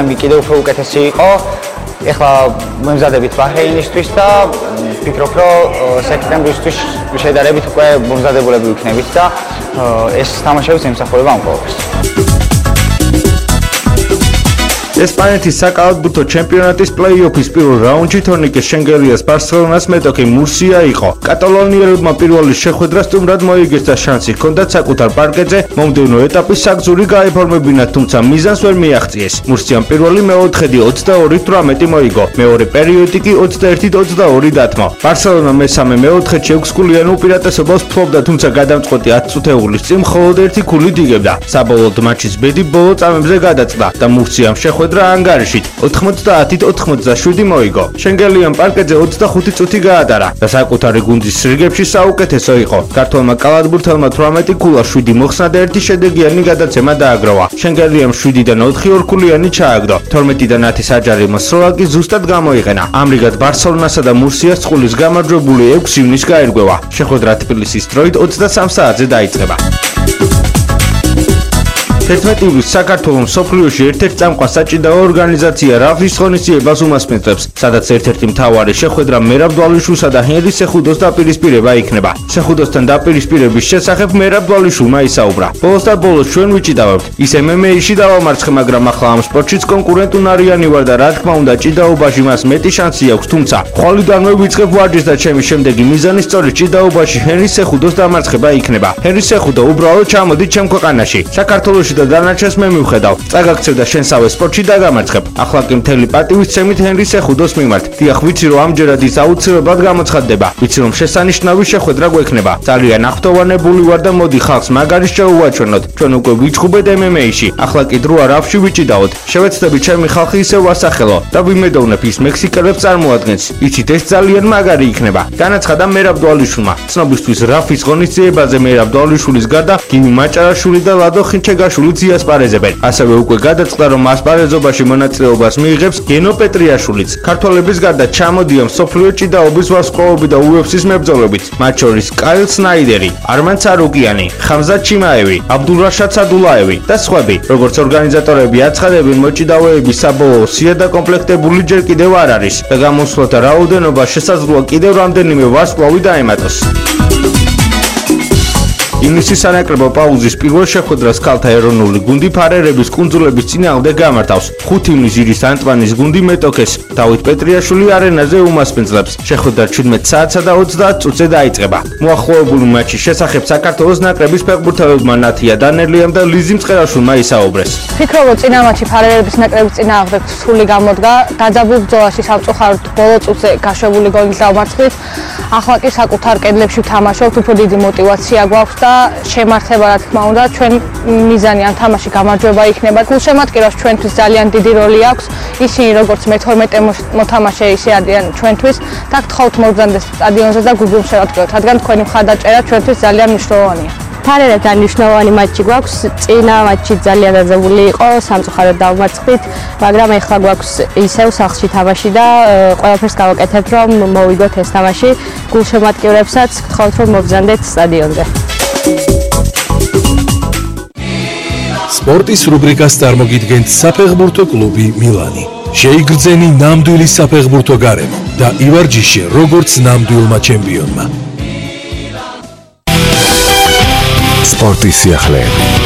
ტაიმინგი კიდევ უფრო უკეთესი იყო. ეხლა მომზადებით ბაჰრეინისთვის და ვფიქრობ, რომ სექტემბრისთვის შედარებით უკვე მომზადებულები ვიქნებით და ეს თამაშებიც ემსახურება ამ ყველაფერს. ესპანეთის საკალათბურთო ჩემპიონატის პლეი-ოფის პირველ რაუნდში თორნიკე შენგელიას ბარსელონას მეტოქი მურსია იყო. კატალონიელებმა პირველი შეხვედრა სტუმრად მოიგეს და შანსი ჰქონდათ საკუთარ პარკეტზე მომდევნო ეტაპის საგზური გაეფორმებინათ, თუმცა მიზანს ვერ მიაღწიეს. მურსიამ პირველი მეოთხედი 22-18 მოიგო. მეორე პერიოდი კი 21-22 დათმო. ბარსელონა მესამე მეოთხედში 6 გოლიან უპირატესობას ფლობდა, თუმცა გადამწყვეტი 10 წუთეულის წინ მხოლოდ 1 ქულით იგებდა. საბოლოოდ მატჩის ბედი ბოლო წამებზე გადაწყდა და მურსიამ შეხვედრა ანგარიშით 90-87 მოიგო. შენგელიამ პარკეტზე 25 წუთი გაატარა და საკუთარი გუნდის რიგებში საუკეთესო იყო. ქართველმა კალათბურთელმა 18 ქულა 7 მოხსნა და 1 შედეგიანი გადაცემა დააგროვა. შენგელიამ 7-დან 4 ორქულიანი ჩააგდო. 12-დან 10 საჯარი მოსროლა კი ზუსტად გამოიყენა. ამრიგად ბარსელონასა და მურსიას წყულის გამარჯვებული 6 ივნისს გაერგვევა. შეხვედრა თბილისის დროით 23 საათზე დაიწყება. 11 ივლისს საქართველოს მსოფლიოში ერთ-ერთი წამყვან საჭიდაო ორგანიზაცია რაფის ღონისძიებას უმასპინძლებს, სადაც ერთ-ერთი მთავარი შეხვედრა მერაბ დვალიშვილსა და ჰენრი სეხუდოს დაპირისპირება იქნება. სეხუდოსთან დაპირისპირების შესახებ მერაბ დვალიშვილმა ისაუბრა. ბოლოს და ბოლოს ჩვენ ვიჭიდავებთ. ის MMA-ში დავამარცხე, მაგრამ ახლა ამ სპორტშიც კონკურენტუნარიანი ვარ და რა თქმა უნდა ჭიდაობაში მას მეტი შანსი აქვს, თუმცა ხვალიდანვე ვიწყებ ვარჯიშს და ჩემი შემდეგი მიზანი სწორედ ჭიდაობაში ჰენრი სეხუდოს დამარცხება იქნება. ჰენრი სეხუდო უბრალოდ ჩამოდით ჩემ ქვეყანაში. საქართველოში და დანარჩენს მე მივხედავ. წაგაქცევ და შენსავე სპორტში დაგამარცხებ. ახლა კი მთელი პატივისცემით ჰენრი სეხუდოს მიმართ. დიახ, ვიცი რომ ამჯერად ის აუცილებლად გამოცხადდება. ვიცი რომ შესანიშნავი შეხვედრა გვექნება. ძალიან აღტოვანებული ვარ და მოდი ხალხს მაგარი შეუვაჩვენოთ. ჩვენ უკვე ვიჩხუბეთ MMA-ში. ახლა კი დროა რაფში ვიჭიდაოთ. შევეცდები ჩემი ხალხი ისევ ვასახელო და ვიმედოვნებ ის მექსიკელებს წარმოადგენს. იცით, ეს ძალიან მაგარი იქნება. განაცხადა მერაბ დვალიშვილმა. ცნობისთვის რაფის ღონისძიებაზე მერაბ დვალიშვილის გარდა გიმი მაჭარაშვილი და ლადო ხინჩეგაშვილი ასპარეზებენ. ასევე უკვე გადაწყდა რომ ასპარეზობაში მონაწილეობას მიიღებს გენო პეტრიაშვილიც. ქართველების გარდა ჩამოდიან მსოფლიო ჭიდაობის ვარსკვლავები და UFC-ს მებრძოლებით, მათ შორის კაილ სნაიდერი, არმან ცარუკიანი, ხამზად ჩიმაევი, აბდულრაშად სადულაევი და სხვები. როგორც ორგანიზატორები აცხადებენ, მოჭიდავეების საბოლოო სია დაკომპლექტებული ჯერ კიდევ არ არის და გამოსვლათა რაოდენობა შესაძლოა კიდევ რამდენიმე ვარსკვლავი დაემატოს. ივნისის სანაკრებო პაუზის პირველ შეხვედრას ქალთა ეროვნული გუნდი ფარერების კუნძულების წინააღმდეგ გამართავს. 5 ივნისს ირის ანტვანის გუნდი მეტოქეს დავით პეტრიაშვილი არენაზე უმასპინძლებს. შეხვედრა 17 საათსა და 30 წუთზე დაიწყება. მოახლოებული მაჩის შესახებ საქართველოს ნაკრების ფეხბურთელებმა ნათია დანელიამ და ლიზი მწყერაშვილმა ისაუბრეს. ვფიქრობ, რომ წინა მაჩი ფარერების ნაკრების წინააღმდეგ სრული გამოდგა. დაძაბულ ბრძოლაში სამწუხაროდ ბოლო წუთზე გაშვებული გოლის დამარცხით. ახლა კი საკუთარ კედლებში ვთამაშობთ, უფრო დიდი мотиваცია გვაქვს და შემართება რა თქმა უნდა ჩვენ მიზანი ამ თამაში გამარჯვება იქნება. გულშემატკივრას ჩვენთვის ძალიან დიდი როლი აქვს. ისინი როგორც მე-12 მოთამაშე ისე არიან ჩვენთვის და გთხოვთ მოგზავნეთ სტადიონზე და გუგლს შევატკივროთ, რადგან თქვენი მხარდაჭერა ჩვენთვის ძალიან მნიშვნელოვანია. ფარერებთან მნიშვნელოვანი მატჩი გვაქვს. წინა მატჩი ძალიან დაძაბული იყო, სამწუხაროდ დავმარცხით, მაგრამ ეხლა გვაქვს ისევ სახლში თამაში და ყველაფერს გავაკეთებთ, რომ მოვიგოთ ეს თამაში. გულშემატკივრებსაც გთხოვთ, რომ მოგზავნეთ სტადიონზე. სპორტის რუბრიკას წარმოგიდგენთ საფეხბურთო კლუბი მილანი. შეიგრძენი ნამდვილი საფეხბურთო გარემო და ივარჯიშე როგორც ნამდვილმა ჩემპიონმა. სპორტის სიახლეები.